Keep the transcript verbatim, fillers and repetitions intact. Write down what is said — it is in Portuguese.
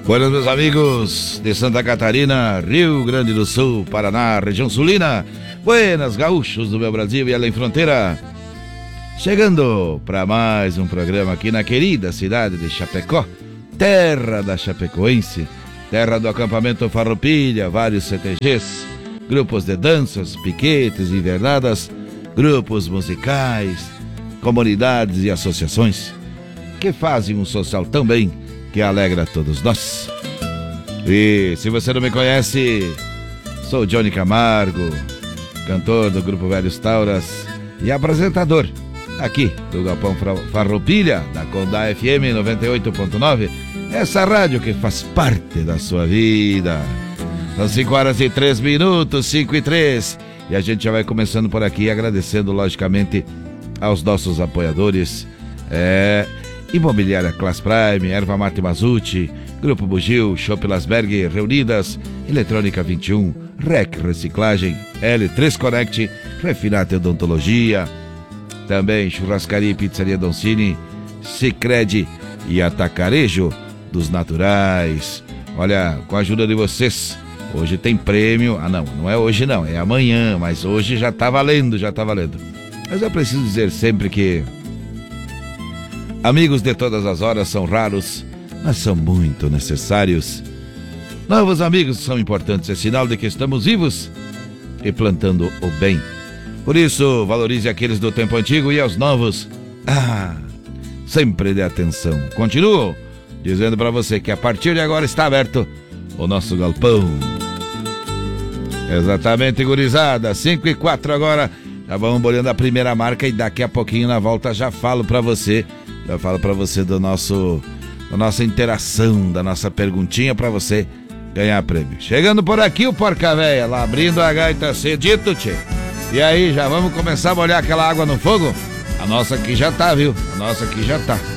Buenas, meus amigos de Santa Catarina, Rio Grande do Sul, Paraná, região sulina. Buenas, gaúchos do meu Brasil e além fronteira. Chegando para mais um programa aqui na querida cidade de Chapecó, terra da Chapecoense, terra do acampamento Farroupilha, vários C T Gs, grupos de danças, piquetes, invernadas, grupos musicais, comunidades e associações que fazem um social tão bem que alegra todos nós. E se você não me conhece, sou Johnny Camargo, cantor do grupo Velhos Tauras e apresentador aqui do Galpão Farroupilha, da Condá F M noventa e oito ponto nove, essa rádio que faz parte da sua vida. São cinco horas e três minutos, cinco e três, e a gente já vai começando por aqui, agradecendo logicamente aos nossos apoiadores, é, Imobiliária Class Prime, Erva Mate Mazuti, Grupo Bugio, Shop Lasberg, Reunidas, Eletrônica vinte e um, R E C Reciclagem, L três Connect, Refinate Odontologia, também Churrascaria e Pizzaria Doncini, Sicredi e Atacarejo dos Naturais. Olha, com a ajuda de vocês, hoje tem prêmio. Ah não, não é hoje não, é amanhã, mas hoje já tá valendo, já tá valendo. Mas eu preciso dizer sempre que amigos de todas as horas são raros, mas são muito necessários. Novos amigos são importantes, é sinal de que estamos vivos e plantando o bem. Por isso, valorize aqueles do tempo antigo e aos novos, ah, sempre dê atenção. Continuo dizendo para você que a partir de agora está aberto o nosso galpão. Exatamente, gurizada, cinco e quatro agora. Já vamos bolhando a primeira marca e daqui a pouquinho na volta já falo para você, já falo para você do nosso, da nossa interação, da nossa perguntinha para você ganhar prêmio. Chegando por aqui o Porca Véia, lá abrindo a gaita cedito, tchê. E aí, já vamos começar a molhar aquela água no fogo? A nossa aqui já tá, viu? A nossa aqui já tá.